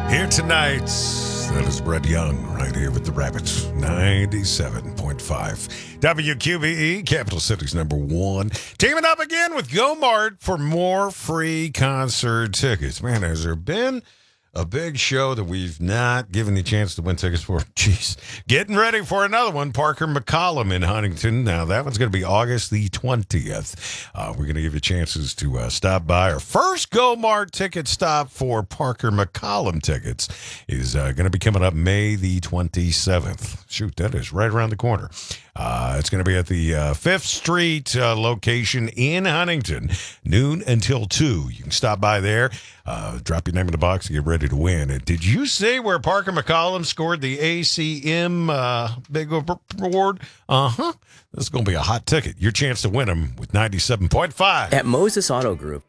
Here tonight, that is Brett Young, right here with the Rabbits, 97.5. WQBE, Capital City's number one. Teaming up again with Go Mart for more free concert tickets. Man, has there been a big show that we've not given the chance to win tickets for? Jeez. Getting ready for another one, Parker McCollum in Huntington. Now, that one's going to be August the 20th. We're going to give you chances to stop by. Our first Go Mart ticket stop for Parker McCollum tickets is going to be coming up May the 27th. Shoot, that is right around the corner. It's going to be at the 5th Street location in Huntington, noon until 2. You can stop by there, drop your name in the box, and get ready to win. And did you see where Parker McCollum scored the ACM Big Award? Uh-huh. This is going to be a hot ticket. Your chance to win them with 97.5. At Moses Auto Group,